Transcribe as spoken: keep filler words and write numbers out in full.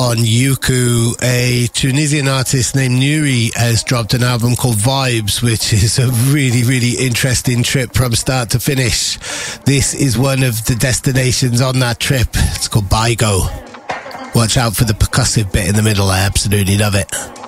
on Yuku. A Tunisian artist named Nuri has dropped an album called Vibes, which is a really, really interesting trip from start to finish. This is one of the destinations on that trip. It's called Baigo. Watch out for the percussive bit in the middle. I absolutely love it.